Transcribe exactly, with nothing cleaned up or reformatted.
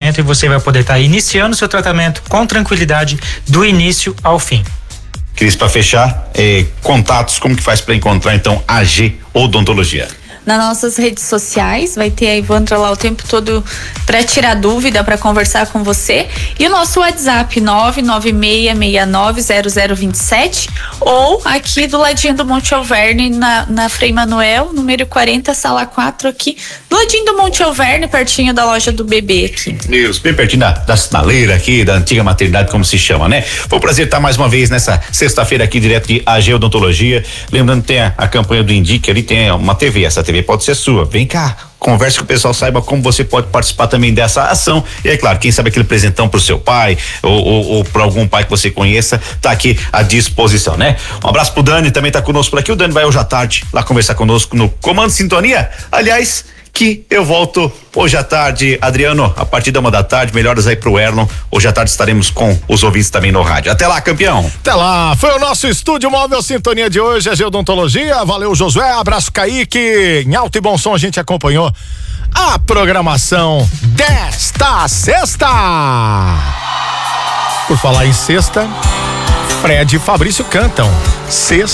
tratamento e você vai poder estar iniciando seu tratamento com tranquilidade do início ao fim. Cris, para fechar, eh, contatos, como que faz para encontrar então A G Odontologia? Nas nossas redes sociais, vai ter a Ivandra lá o tempo todo para tirar dúvida, para conversar com você. E o nosso WhatsApp nove nove seis seis nove zero zero dois sete, ou aqui do ladinho do Monte Alverne, na, na Frei Manuel, número quarenta, sala quatro, aqui do ladinho do Monte Alverne, pertinho da loja do bebê aqui. Isso, bem pertinho da, da sinaleira aqui, da antiga maternidade, como se chama, né? Foi um prazer estar mais uma vez nessa sexta-feira aqui, direto de A G Odontologia. Lembrando que tem a, a campanha do Indique, ali tem uma T V, essa T V pode ser sua. Vem cá, converse com o pessoal, saiba como você pode participar também dessa ação. E é claro, quem sabe aquele presentão pro seu pai ou, ou, ou para algum pai que você conheça, tá aqui à disposição, né? Um abraço pro Dani, também tá conosco por aqui. O Dani vai hoje à tarde lá conversar conosco no Comando Sintonia. Aliás, que eu volto hoje à tarde, Adriano, a partir da uma da tarde, melhoras aí pro Erlon. Hoje à tarde estaremos com os ouvintes também no rádio. Até lá, campeão. Até lá, foi o nosso Estúdio Móvel Sintonia de hoje, a Geodontologia. Valeu, Josué, abraço, Kaique. Em alto e bom som a gente acompanhou a programação desta sexta. Por falar em sexta, Fred e Fabrício cantam Sexta.